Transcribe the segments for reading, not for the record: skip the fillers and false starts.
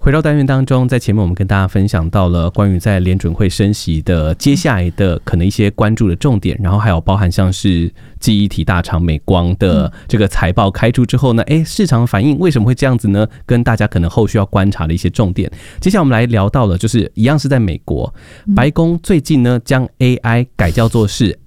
回到单元当中，在前面我们跟大家分享到了关于在联准会升息的接下来的可能一些关注的重点，然后还有包含像是记忆体大厂美光的这个财报开出之后呢，市场反应为什么会这样子呢？跟大家可能后续要观察的一些重点。接下来我们来聊到了，就是一样是在美国，白宫最近呢将 AI 改叫做是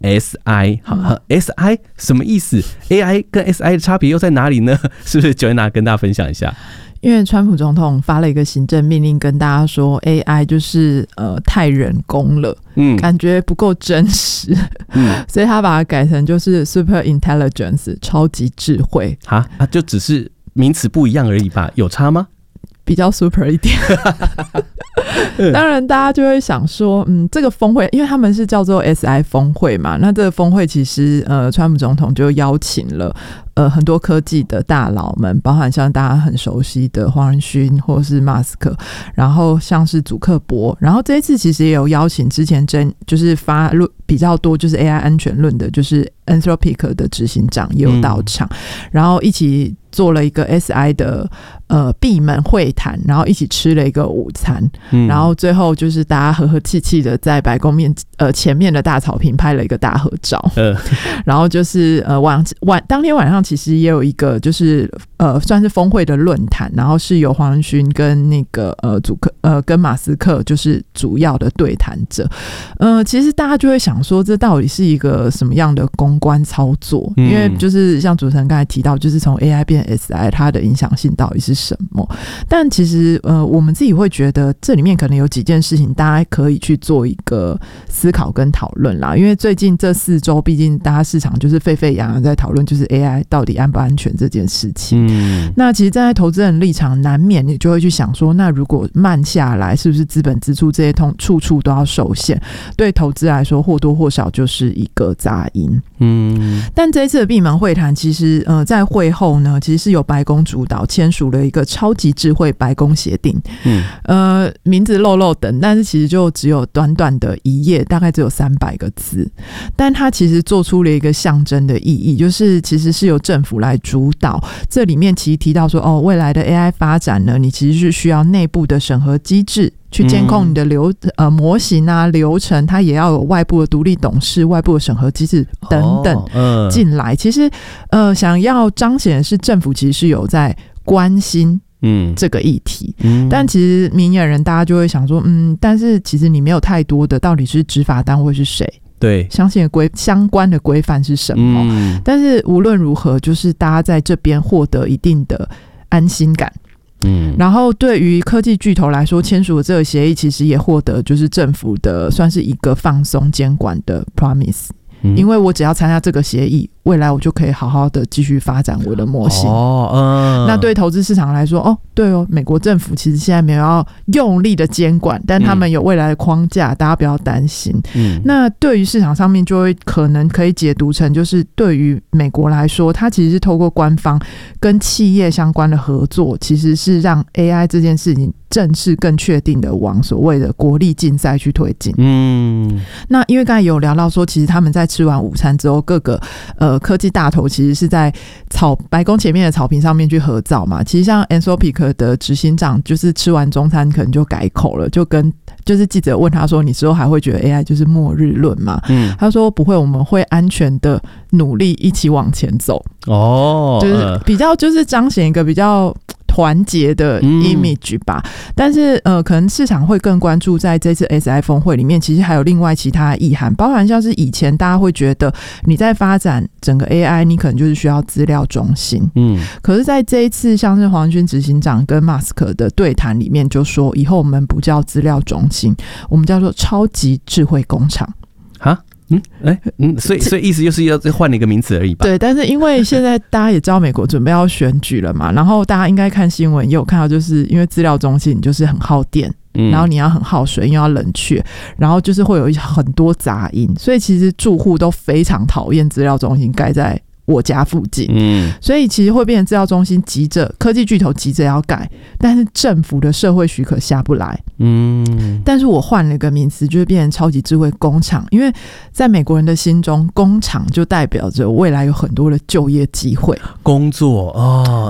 SI，SI 什么意思 ？AI 跟 SI 的差别又在哪里呢？是不是Joanna跟大家分享一下？ 因为川普总统发了一个行政命令跟大家说 AI 就是太人工了，感觉不够真实，所以他把它改成就是 super intelligence 超级智慧就只是名词不一样而已吧？有差吗？ 比较 super 一点当然大家就会想说这个峰会因为他们是叫做 SI 峰会嘛，那这个峰会其实川普总统就邀请了很多科技的大佬们，包含像大家很熟悉的黄仁勋或者是马斯克，然后像是祖克伯，然后这一次其实也有邀请之前就是发论比较多就是 AI 安全论的，就是 Anthropic 的执行长也有到场，然后一起做了一个 SI 的闭门会谈，然后一起吃了一个午餐，然后最后就是大家和和气气的在白宫前面的大草坪拍了一个大合照，然后就是当天晚上其实也有一个就是算是峰会的论坛，然后是由黄仁勋跟那个跟马斯克就是主要的对谈者。其实大家就会想说这到底是一个什么样的公关操作，因为就是像主持人刚才提到，就是从 AI 变 SI 它的影响性到底是什么，但其实我们自己会觉得这里面可能有几件事情大家可以去做一个思考跟讨论啦，因为最近这4周毕竟大家市场就是沸沸扬扬在讨论就是 AI 到底安不安全这件事情，那其实站在投资人立场难免你就会去想说，那如果慢下来是不是资本支出这些处处都要受限，对投资来说或多或少就是一个杂音。但这一次的闭门会谈其实在会后呢，其实是由白宫主导签署了一个超级智慧白宫协定，名字漏漏等，但是其实就只有短短的1页，大概只有300个字，但它其实做出了一个象征的意义，就是其实是由政府来主导，这里面其实提到说未来的 AI 发展呢，你其实是需要内部的审核机制去监控你的模型啊流程，它也要有外部的独立董事、外部的审核机制等等进来。其实想要彰显的是政府其实是有在关心这个议题，但其实明眼人大家就会想说但是其实你没有太多的到底是执法单位是谁，对相关的规范是什么，但是无论如何就是大家在这边获得一定的安心感，然后对于科技巨头来说签署的这个协议其实也获得就是政府的算是一个放松监管的 promise，因为我只要参加这个协议，未来我就可以好好的继续发展我的模型。那对投资市场来说，对美国政府其实现在没有要用力的监管，但他们有未来的框架，大家不要担心。那对于市场上面就会可能可以解读成，就是对于美国来说，它其实是透过官方跟企业相关的合作，其实是让 AI 这件事情正式更确定的往所谓的国力竞赛去推进。那因为刚才有聊到说，其实他们在吃完午餐之后，各个科技大头其实是在白宫前面的草坪上面去合照嘛。其实像 Anthropic 的执行长就是吃完中餐可能就改口了，就是记者问他说，你之后还会觉得 AI 就是末日论吗？他说不会，我们会安全的努力一起往前走。就是比较就是彰显一个比较团结的 image 吧，但是可能市场会更关注在这次 SI 峰会里面，其实还有另外其他的意涵，包含像是以前大家会觉得你在发展整个 AI 你可能就是需要资料中心，可是在这一次像是黄仁勋执行长跟马斯克的对谈里面就说，以后我们不叫资料中心，我们叫做超级智慧工厂。 所以意思就是要换了一个名词而已吧？对， 但是因为现在大家也知道美国准备要选举了嘛，然后大家应该看新闻也有看到，就是因为资料中心你就是很耗电，然后你要很耗水，因为要冷却，然后就是会有很多杂音，所以其实住户都非常讨厌资料中心盖在我家附近，所以其实会变成资料中心急着科技巨头急着要改，但是政府的社会许可下不来，但是我换了一个名词，就是变成超级智慧工厂，因为在美国人的心中，工厂就代表着未来有很多的就业机会， 工作